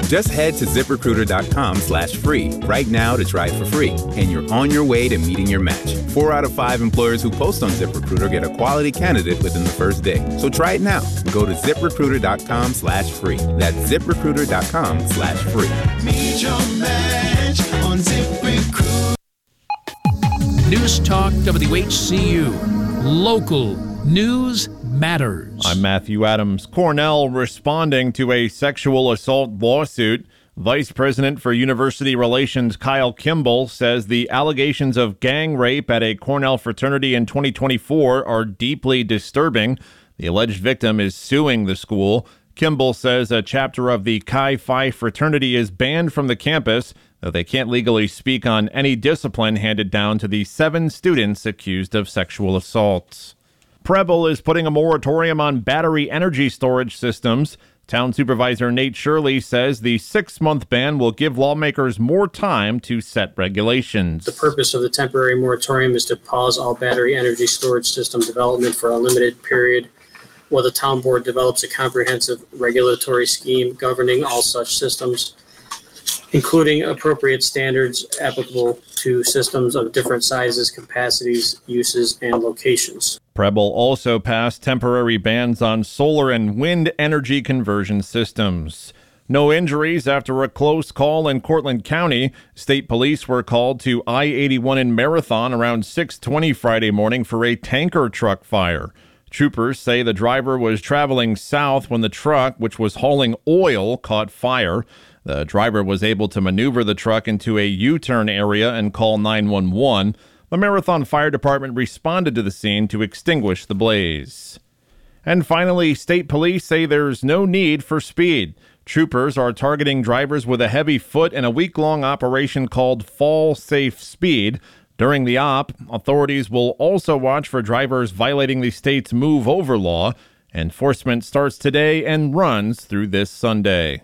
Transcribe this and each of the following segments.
Just head to ZipRecruiter.com/free right now to try it for free, and you're on your way to meeting your match. 4 out of 5 employers who post on ZipRecruiter get a quality candidate within the first day. So try it now. Go to ZipRecruiter.com/free. That's ZipRecruiter.com/free. Meet your match on ZipRecruiter. News Talk WHCU. Local news matters. I'm Matthew Adams. Cornell responding to a sexual assault lawsuit. Vice President for University Relations Kyle Kimball says the allegations of gang rape at a Cornell fraternity in 2024 are deeply disturbing. The alleged victim is suing the school. Kimball says a chapter of the Chi Phi fraternity is banned from the campus, though they can't legally speak on any discipline handed down to the 7 students accused of sexual assaults. Preble is putting a moratorium on battery energy storage systems. Town Supervisor Nate Shirley says the 6-month ban will give lawmakers more time to set regulations. The purpose of the temporary moratorium is to pause all battery energy storage system development for a limited period while the town board develops a comprehensive regulatory scheme governing all such systems, including appropriate standards applicable to systems of different sizes, capacities, uses, and locations. Preble also passed temporary bans on solar and wind energy conversion systems. No injuries after a close call in Cortland County. State police were called to I-81 in Marathon around 6:20 Friday morning for a tanker truck fire. Troopers say the driver was traveling south when the truck, which was hauling oil, caught fire. The driver was able to maneuver the truck into a U-turn area and call 911. The Marathon Fire Department responded to the scene to extinguish the blaze. And finally, state police say there's no need for speed. Troopers are targeting drivers with a heavy foot in a week-long operation called Fall Safe Speed. During the op, authorities will also watch for drivers violating the state's Move Over law. Enforcement starts today and runs through this Sunday.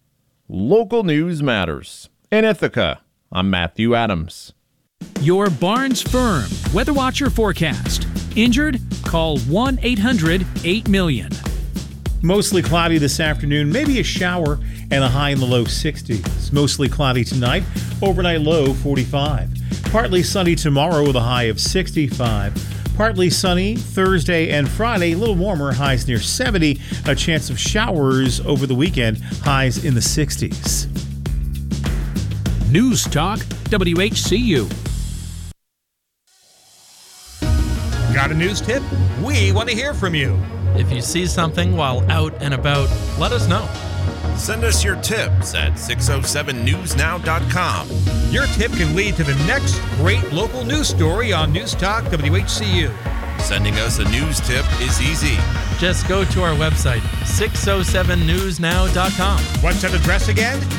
Local news matters. In Ithaca, I'm Matthew Adams. Your Barnes Firm Weather Watcher forecast. Injured? Call 1-800-8-million. Mostly cloudy this afternoon, maybe a shower, and a high in the low 60s. Mostly cloudy tonight, overnight low 45. Partly sunny tomorrow with a high of 65. Partly sunny Thursday and Friday, a little warmer, highs near 70. A chance of showers over the weekend, highs in the 60s. News Talk WHCU. Got a news tip? We want to hear from you. If you see something while out and about, let us know. Send us your tips at 607newsnow.com. Your tip can lead to the next great local news story on News Talk WHCU. Sending us a news tip is easy. Just go to our website, 607newsnow.com. What's that address again?